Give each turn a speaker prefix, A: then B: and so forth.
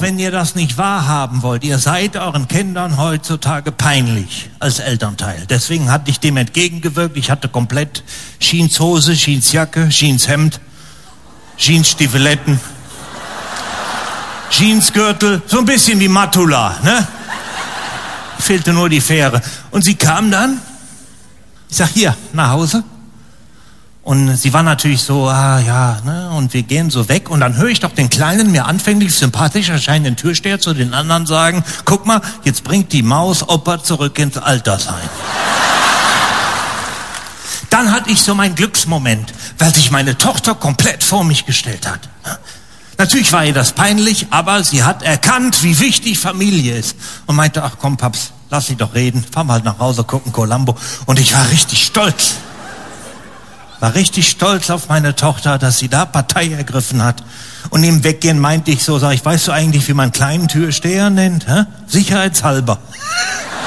A: wenn ihr das nicht wahrhaben wollt, ihr seid euren Kindern heutzutage peinlich als Elternteil. Deswegen hatte ich dem entgegengewirkt. Ich hatte komplett Jeanshose, Jeansjacke, Jeanshemd, Jeansstiefeletten, Jeansgürtel, so ein bisschen wie Matula, ne? Fehlte nur die Fähre. Und sie kam dann, ich sag, hier, nach Hause. Und sie war natürlich so, ne, und wir gehen so weg. Und dann höre ich doch den Kleinen, mir anfänglich sympathisch erscheinenden Türsteher zu den anderen sagen, guck mal, jetzt bringt die Maus Opa zurück ins Altersheim. Dann hatte ich so meinen Glücksmoment, weil sich meine Tochter komplett vor mich gestellt hat. Natürlich war ihr das peinlich, aber sie hat erkannt, wie wichtig Familie ist. Und meinte, ach komm, Paps, lass sie doch reden. Fahren wir halt nach Hause, gucken Columbo. Und ich war richtig stolz. War richtig stolz auf meine Tochter, dass sie da Partei ergriffen hat. Und im Weggehen meinte ich so, weißt du eigentlich, wie man einen kleinen Türsteher nennt? Hä? Sicherheitshalber.